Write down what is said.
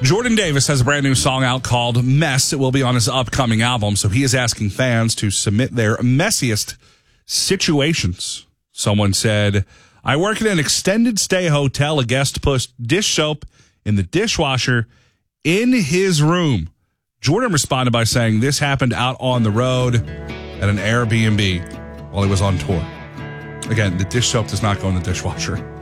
Jordan Davis has a brand new song out called Mess. It will be on his upcoming album, so he is asking fans to submit their messiest situations. Someone said, I work at an extended stay hotel. A guest put dish soap in the dishwasher in his room. Jordan responded by saying this happened out on the road at an Airbnb while he was on tour. Again, the dish soap does not go in the dishwasher.